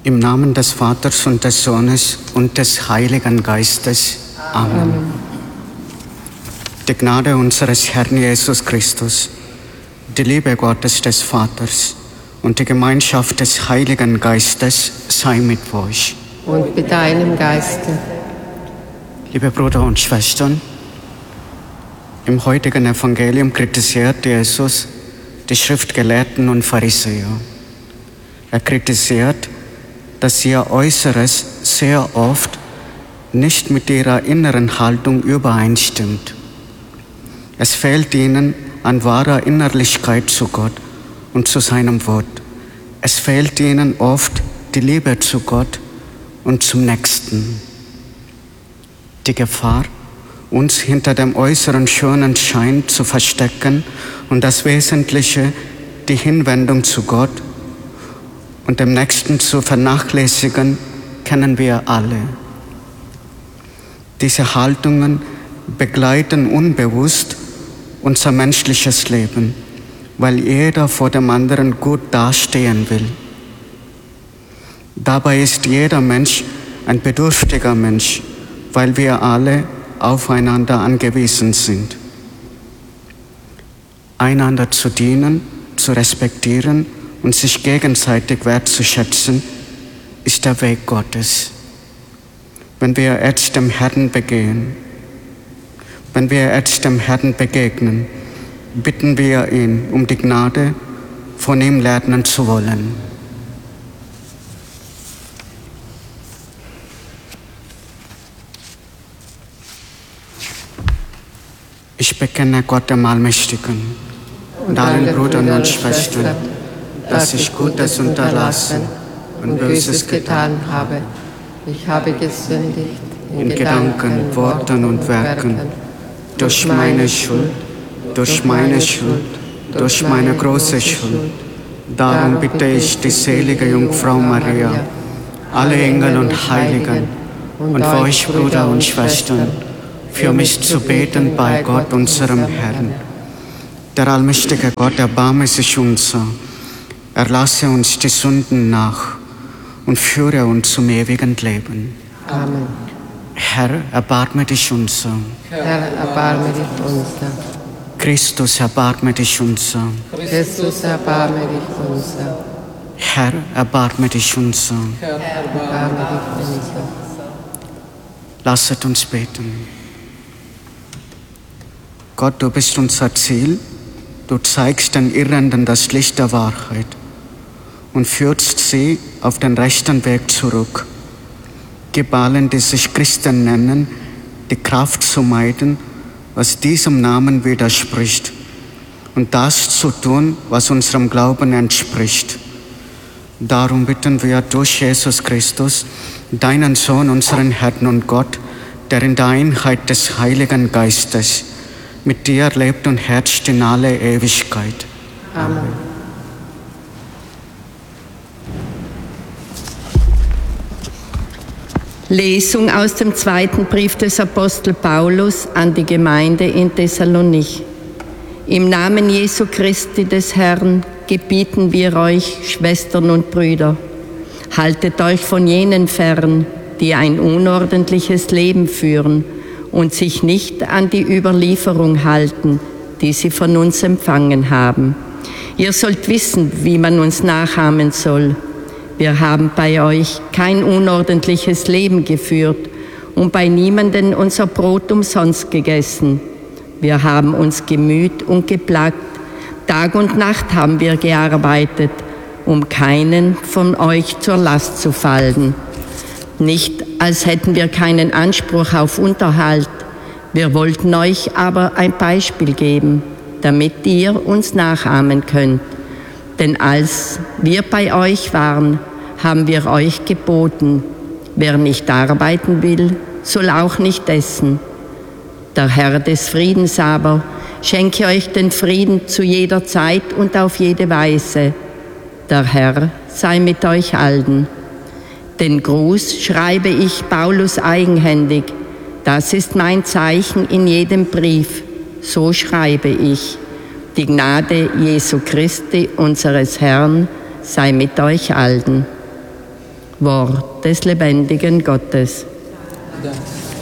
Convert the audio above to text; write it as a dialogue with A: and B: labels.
A: Im Namen des Vaters und des Sohnes und des Heiligen Geistes. Amen. Die Gnade unseres Herrn Jesus Christus, die Liebe Gottes des Vaters und die Gemeinschaft des Heiligen Geistes sei mit euch.
B: Und mit deinem Geiste.
A: Liebe Brüder und Schwestern, im heutigen Evangelium kritisiert Jesus die Schriftgelehrten und Pharisäer. Er kritisiert, dass ihr Äußeres sehr oft nicht mit ihrer inneren Haltung übereinstimmt. Es fehlt ihnen an wahrer Innerlichkeit zu Gott und zu seinem Wort. Es fehlt ihnen oft die Liebe zu Gott und zum Nächsten. Die Gefahr, uns hinter dem äußeren schönen Schein zu verstecken und das Wesentliche, die Hinwendung zu Gott und dem Nächsten zu vernachlässigen, kennen wir alle. Diese Haltungen begleiten unbewusst unser menschliches Leben, weil jeder vor dem anderen gut dastehen will. Dabei ist jeder Mensch ein bedürftiger Mensch, weil wir alle aufeinander angewiesen sind. Einander zu dienen, zu respektieren und sich gegenseitig wertzuschätzen, ist der Weg Gottes. Wenn wir jetzt dem Herrn begegnen, bitten wir ihn um die Gnade, von ihm lernen zu wollen. Ich bekenne Gott dem Allmächtigen und allen Brüdern und Schwestern, dass ich Gutes unterlassen und Böses getan habe.
B: Ich habe gesündigt
A: in Gedanken, Worten und Werken, durch meine Schuld, durch meine große Schuld. Darum bitte ich die selige Jungfrau Maria, alle Engel und Heiligen und euch, Brüder und Schwestern, für mich zu beten bei Gott, unserem Herrn. Der allmächtige Gott erbarme sich unser, erlasse uns die Sünden nach und führe uns zum ewigen Leben.
B: Amen.
A: Herr, erbarme dich unser.
B: Herr, erbarme dich unser.
A: Christus, erbarme dich unser.
B: Christus, erbarme dich unser.
A: Herr, erbarme dich unser.
B: Herr, erbarme dich unser.
A: Lasset uns beten. Gott, du bist unser Ziel. Du zeigst den Irrenden das Licht der Wahrheit und führst sie auf den rechten Weg zurück. Gib allen, die sich Christen nennen, die Kraft zu meiden, was diesem Namen widerspricht, und das zu tun, was unserem Glauben entspricht. Darum bitten wir durch Jesus Christus, deinen Sohn, unseren Herrn und Gott, der in der Einheit des Heiligen Geistes mit dir lebt und herrscht in alle Ewigkeit.
B: Amen.
C: Lesung aus dem zweiten Brief des Apostel Paulus an die Gemeinde in Thessalonich. Im Namen Jesu Christi des Herrn gebieten wir euch, Schwestern und Brüder, haltet euch von jenen fern, die ein unordentliches Leben führen und sich nicht an die Überlieferung halten, die sie von uns empfangen haben. Ihr sollt wissen, wie man uns nachahmen soll. Wir haben bei euch kein unordentliches Leben geführt und bei niemanden unser Brot umsonst gegessen. Wir haben uns gemüht und geplagt, Tag und Nacht haben wir gearbeitet, um keinen von euch zur Last zu fallen. Nicht, als hätten wir keinen Anspruch auf Unterhalt. Wir wollten euch aber ein Beispiel geben, damit ihr uns nachahmen könnt. Denn als wir bei euch waren, haben wir euch geboten, wer nicht arbeiten will, soll auch nicht essen. Der Herr des Friedens aber schenke euch den Frieden zu jeder Zeit und auf jede Weise. Der Herr sei mit euch allen. Den Gruß schreibe ich Paulus eigenhändig. Das ist mein Zeichen in jedem Brief. So schreibe ich. Die Gnade Jesu Christi, unseres Herrn, sei mit euch allen. Wort des lebendigen Gottes.
B: Dank.